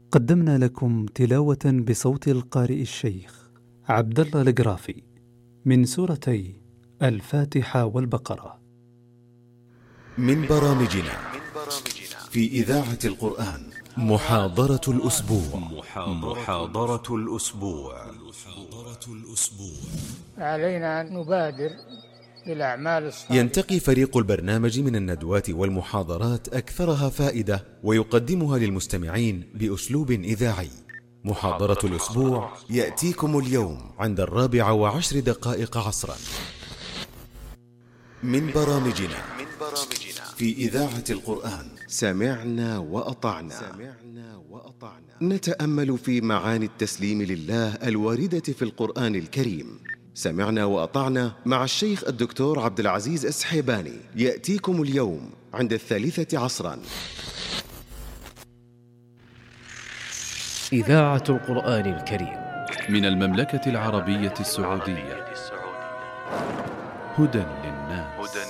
قدمنا لكم تلاوة بصوت القارئ الشيخ عبد الله القرافي من سورتي الفاتحة والبقرة من برامجنا في إذاعة القرآن محاضرة الأسبوع. علينا أن نبادر بالأعمال الصالحة. ينتقي فريق البرنامج من الندوات والمحاضرات أكثرها فائدة ويقدمها للمستمعين بأسلوب إذاعي. محاضرة الأسبوع يأتيكم اليوم عند 14:10 عصرا. من برامجنا في إذاعة القرآن سمعنا وأطعنا. نتأمل في معاني التسليم لله الواردة في القرآن الكريم. سمعنا وأطعنا مع الشيخ الدكتور عبد العزيز السحيباني يأتيكم اليوم عند 3 عصرا. إذاعة القرآن الكريم من المملكة العربية السعودية. هدى للناس.